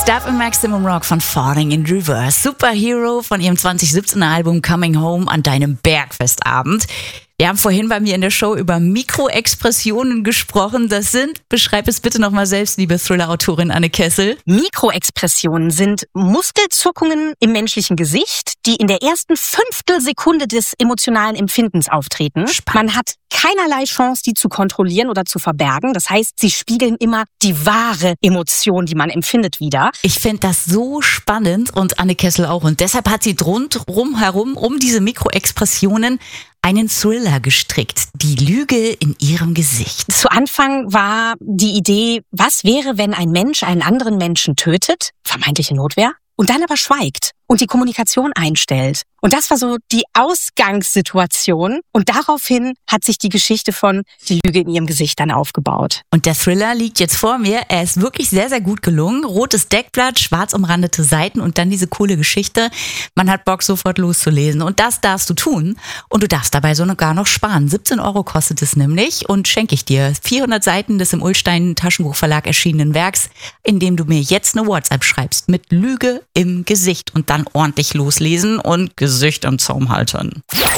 Stuff im Maximum Rock von Falling in Reverse. Superhero von ihrem 2017er Album Coming Home an deinem Bergfestabend. Wir haben vorhin bei mir in der Show über Mikroexpressionen gesprochen. Das sind, beschreib es bitte nochmal selbst, liebe Thriller-Autorin Anne Kessel. Mikroexpressionen sind Muskelzuckungen im menschlichen Gesicht, die in der ersten Fünftelsekunde des emotionalen Empfindens auftreten. Spannend. Man hat keinerlei Chance, die zu kontrollieren oder zu verbergen. Das heißt, sie spiegeln immer die wahre Emotion, die man empfindet, wider. Ich finde das so spannend und Anne Kessel auch. Und deshalb hat sie herum um diese Mikroexpressionen einen Thriller gestrickt. Die Lüge in ihrem Gesicht. Zu Anfang war die Idee, was wäre, wenn ein Mensch einen anderen Menschen tötet, vermeintliche Notwehr, und dann aber schweigt und die Kommunikation einstellt. Und das war so die Ausgangssituation. Und daraufhin hat sich die Geschichte von Die Lüge in ihrem Gesicht dann aufgebaut. Und der Thriller liegt jetzt vor mir. Er ist wirklich sehr, sehr gut gelungen. Rotes Deckblatt, schwarz umrandete Seiten und dann diese coole Geschichte. Man hat Bock, sofort loszulesen. Und das darfst du tun. Und du darfst dabei sogar noch sparen. 17 € kostet es nämlich und schenke ich dir. 400 Seiten des im Ullstein Taschenbuchverlag erschienenen Werks, in dem du mir jetzt eine WhatsApp schreibst mit Lüge im Gesicht und dann ordentlich loslesen und Gesicht am Zaum halten.